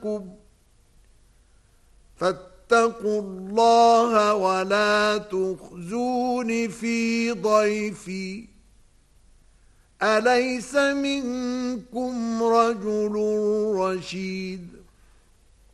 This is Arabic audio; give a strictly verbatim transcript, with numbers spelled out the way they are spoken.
معكم فاتقوا الله ولا تخزون في ضيفي أليس منكم رجل رشيد